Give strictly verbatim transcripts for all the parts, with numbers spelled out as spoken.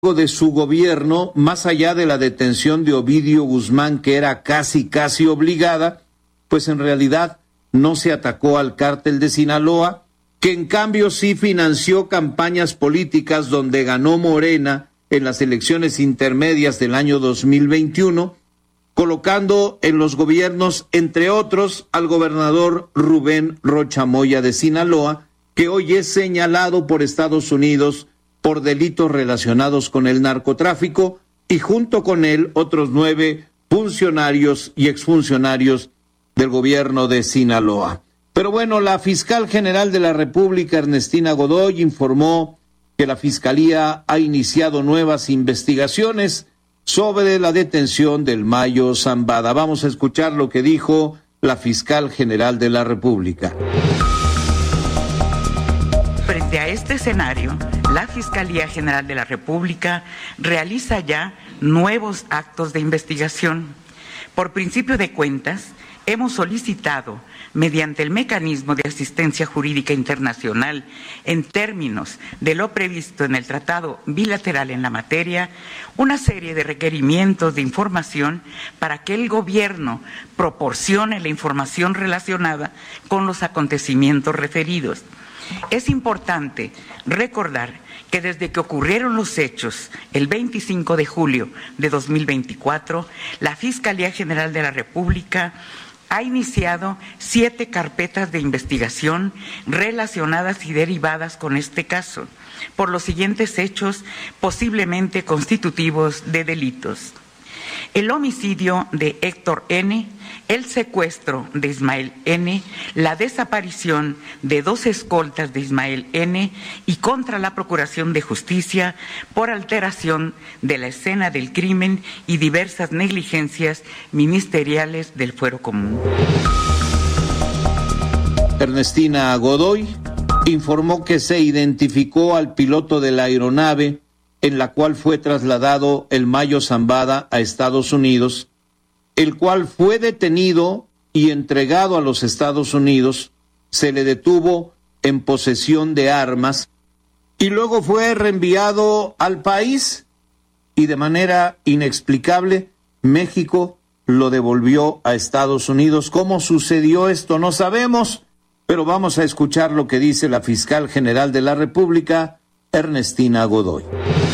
de su gobierno, más allá de la detención de Ovidio Guzmán, que era casi casi obligada, pues en realidad no se atacó al cártel de Sinaloa, que en cambio sí financió campañas políticas donde ganó Morena en las elecciones intermedias del año dos mil veintiuno, colocando en los gobiernos, entre otros, al gobernador Rubén Rocha Moya de Sinaloa, que hoy es señalado por Estados Unidos por delitos relacionados con el narcotráfico, y junto con él otros nueve funcionarios y exfuncionarios del gobierno de Sinaloa. Pero bueno, la fiscal general de la República, Ernestina Godoy, informó que la Fiscalía ha iniciado nuevas investigaciones sobre la detención del Mayo Zambada. Vamos a escuchar lo que dijo la fiscal general de la República. Frente a este escenario, la Fiscalía General de la República realiza ya nuevos actos de investigación. Por principio de cuentas, hemos solicitado, mediante el mecanismo de asistencia jurídica internacional, en términos de lo previsto en el Tratado Bilateral en la materia, una serie de requerimientos de información para que el gobierno proporcione la información relacionada con los acontecimientos referidos. Es importante recordar que desde que ocurrieron los hechos el veinticinco de julio de dos mil veinticuatro, la Fiscalía General de la República ha iniciado siete carpetas de investigación relacionadas y derivadas con este caso, por los siguientes hechos posiblemente constitutivos de delitos: el homicidio de Héctor N., el secuestro de Ismael N., la desaparición de dos escoltas de Ismael N. y contra la Procuración de Justicia por alteración de la escena del crimen y diversas negligencias ministeriales del fuero común. Ernestina Godoy informó que se identificó al piloto de la aeronave en la cual fue trasladado el Mayo Zambada a Estados Unidos, el cual fue detenido y entregado a los Estados Unidos. Se le detuvo en posesión de armas y luego fue reenviado al país, y de manera inexplicable México lo devolvió a Estados Unidos. ¿Cómo sucedió esto? No sabemos, pero vamos a escuchar lo que dice la fiscal general de la República, Ernestina Godoy.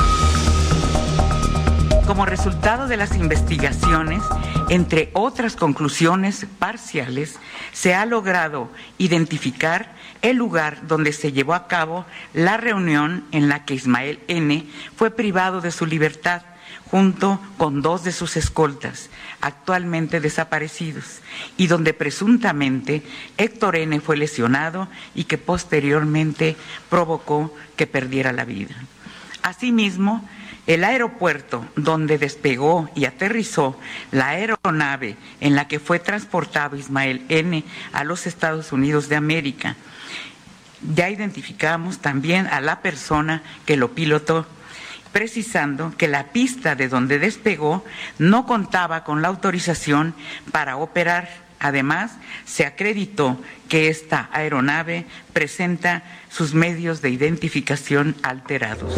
Como resultado de las investigaciones, entre otras conclusiones parciales, se ha logrado identificar el lugar donde se llevó a cabo la reunión en la que Ismael N. fue privado de su libertad, junto con dos de sus escoltas, actualmente desaparecidos, y donde presuntamente Héctor N. fue lesionado y que posteriormente provocó que perdiera la vida. Asimismo, el aeropuerto donde despegó y aterrizó la aeronave en la que fue transportado Ismael N. a los Estados Unidos de América. Ya identificamos también a la persona que lo pilotó, precisando que la pista de donde despegó no contaba con la autorización para operar. Además, se acreditó que esta aeronave presenta sus medios de identificación alterados.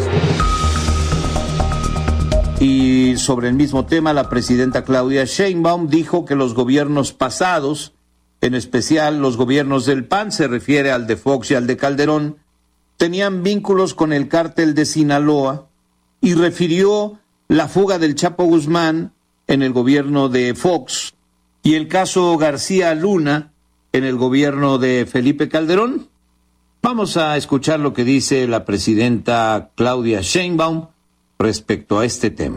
Y sobre el mismo tema, la presidenta Claudia Sheinbaum dijo que los gobiernos pasados, en especial los gobiernos del P A N, se refiere al de Fox y al de Calderón, tenían vínculos con el cártel de Sinaloa, y refirió la fuga del Chapo Guzmán en el gobierno de Fox y el caso García Luna en el gobierno de Felipe Calderón. Vamos a escuchar lo que dice la presidenta Claudia Sheinbaum respecto a este tema.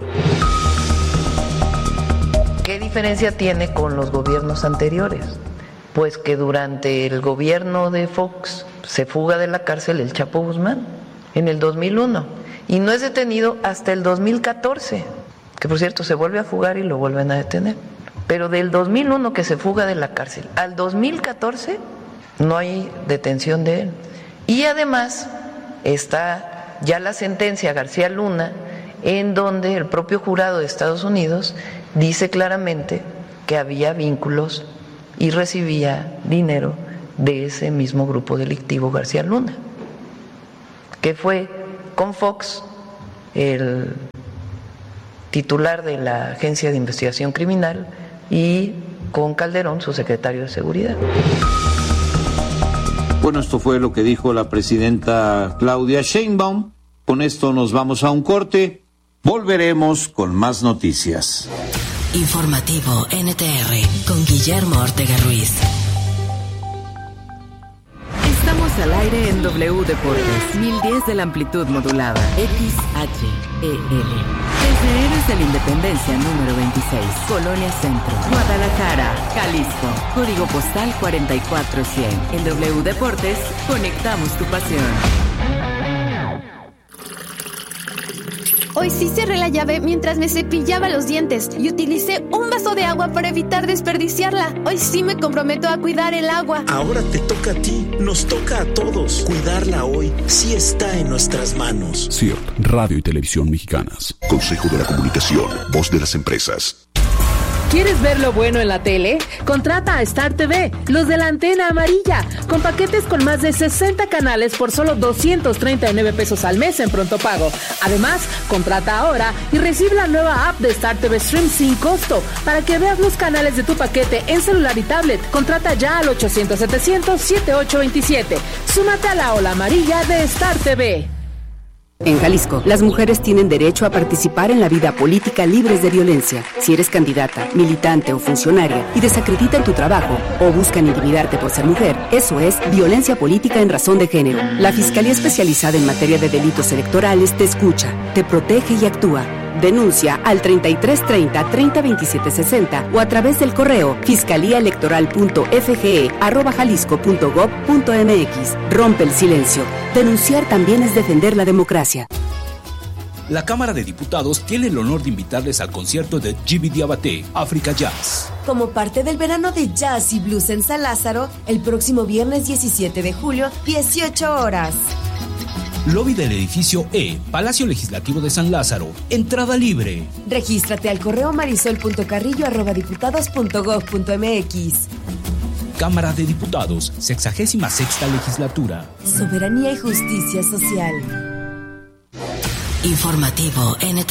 ¿Qué diferencia tiene con los gobiernos anteriores? Pues que durante el gobierno de Fox se fuga de la cárcel el Chapo Guzmán en el dos mil uno y no es detenido hasta el dos mil catorce, que por cierto se vuelve a fugar y lo vuelven a detener. Pero del dos mil uno que se fuga de la cárcel al dos mil catorce no hay detención de él. Y además está ya la sentencia García Luna, en donde el propio jurado de Estados Unidos dice claramente que había vínculos y recibía dinero de ese mismo grupo delictivo García Luna, que fue con Fox el titular de la Agencia de Investigación Criminal, y con Calderón, su secretario de Seguridad. Bueno, esto fue lo que dijo la presidenta Claudia Sheinbaum. Con esto nos vamos a un corte. Volveremos con más noticias. Informativo N T R con Guillermo Ortega Ruiz. Estamos al aire en W Deportes, mil diez de la amplitud modulada, X H E L. Desde Héroes de la Independencia número veintiséis, Colonia Centro, Guadalajara, Jalisco. Código postal cuarenta y cuatro cien. En W Deportes, conectamos tu pasión. Hoy sí cerré la llave mientras me cepillaba los dientes y utilicé un vaso de agua para evitar desperdiciarla. Hoy sí me comprometo a cuidar el agua. Ahora te toca a ti, nos toca a todos. Cuidarla hoy sí está en nuestras manos. C I R T, Radio y Televisión Mexicanas. Consejo de la Comunicación, voz de las empresas. ¿Quieres ver lo bueno en la tele? Contrata a Star T V, los de la antena amarilla, con paquetes con más de sesenta canales por solo doscientos treinta y nueve pesos al mes en pronto pago. Además, contrata ahora y recibe la nueva app de Star T V Stream sin costo para que veas los canales de tu paquete en celular y tablet. Contrata ya al ochocientos setecientos setenta y ocho veintisiete. Súmate a la ola amarilla de Star T V. En Jalisco, las mujeres tienen derecho a participar en la vida política libres de violencia. Si eres candidata, militante o funcionaria y desacreditan tu trabajo o buscan intimidarte por ser mujer, eso es violencia política en razón de género. La Fiscalía Especializada en Materia de Delitos Electorales te escucha, te protege y actúa. Denuncia al treinta y tres treinta, treinta veintisiete sesenta o a través del correo fiscaliaelectoral.fge arroba jalisco punto gob punto mx. Rompe el silencio. Denunciar también es defender la democracia. La Cámara de Diputados tiene el honor de invitarles al concierto de Djiby Diabaté, Africa Jazz. Como parte del verano de jazz y blues en San Lázaro, el próximo viernes diecisiete de julio, dieciocho horas. Lobby del edificio E, Palacio Legislativo de San Lázaro. Entrada libre. Regístrate al correo marisol punto carrillo arroba diputados punto gob punto mx. Cámara de Diputados, sexagésima sexta legislatura. Soberanía y justicia social. Informativo N T